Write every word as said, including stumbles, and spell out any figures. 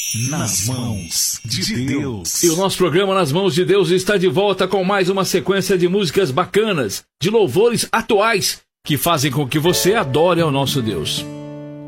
Nas mãos de Deus. E o nosso programa Nas Mãos de Deus está de volta com mais uma sequência de músicas bacanas, de louvores atuais, que fazem com que você adore ao nosso Deus.